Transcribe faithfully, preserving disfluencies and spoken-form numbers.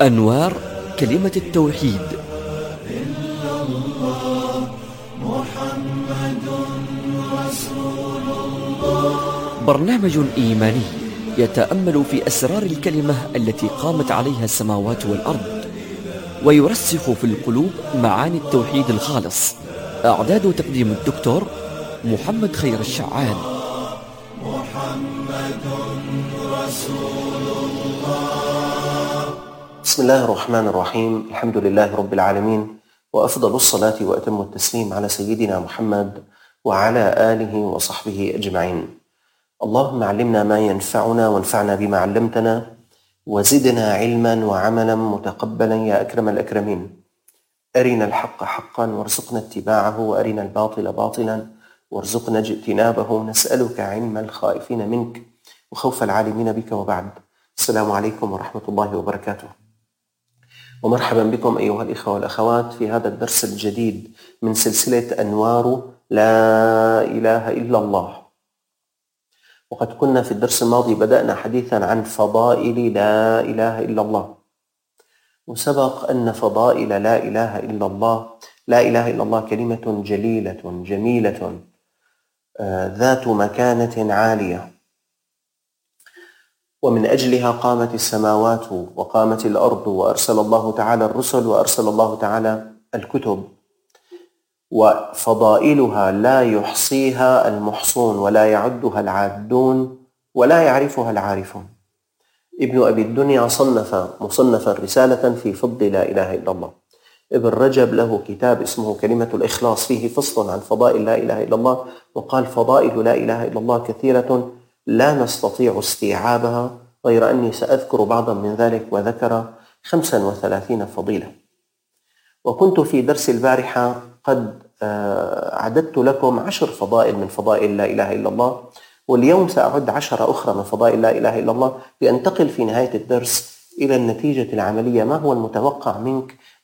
أنوار كلمة التوحيد. برنامج إيماني يتأمل في أسرار الكلمة التي قامت عليها السماوات والأرض، ويرسخ في القلوب معاني التوحيد الخالص. إعداد وتقديم الدكتور محمد خير الشعان. محمد رسول الله. بسم الله الرحمن الرحيم. الحمد لله رب العالمين، وأفضل الصلاة وأتم التسليم على سيدنا محمد وعلى آله وصحبه أجمعين. اللهم علمنا ما ينفعنا وانفعنا بما علمتنا، وزدنا علما وعملا متقبلا يا أكرم الأكرمين. أرنا الحق حقا وارزقنا اتباعه، وأرنا الباطل باطلا وارزقنا اجتنابه. نسألك علم الخائفين منك وخوف العالمين بك، وبعد. السلام عليكم ورحمة الله وبركاته، ومرحبا بكم أيها الإخوة والأخوات في هذا الدرس الجديد من سلسلة أنوار لا إله إلا الله. وقد كنا في الدرس الماضي بدأنا حديثا عن فضائل لا إله إلا الله، وسبق أن فضائل لا إله إلا الله لا إله إلا الله كلمة جليلة جميلة ذات مكانة عالية، ومن أجلها قامت السماوات وقامت الأرض، وأرسل الله تعالى الرسل، وأرسل الله تعالى الكتب. وفضائلها لا يحصيها المحصون، ولا يعدها العادون، ولا يعرفها العارفون. ابن أبي الدنيا صنف مصنفا رسالة في فضل لا إله إلا الله. ابن رجب له كتاب اسمه كلمة الإخلاص، فيه فصل عن فضائل لا إله إلا الله، وقال فضائل لا إله إلا الله كثيرة لا نستطيع استيعابها، غير أني سأذكر بعضا من ذلك، وذكر خمسا وثلاثين فضيلة. وكنت في درس البارحة قد عددت لكم عشر فضائل من فضائل لا إله إلا الله، واليوم سأعد عشر أخرى من فضائل لا إله إلا الله، لأنتقل في نهاية الدرس إلى النتيجة العملية. ما هو المتوقع منك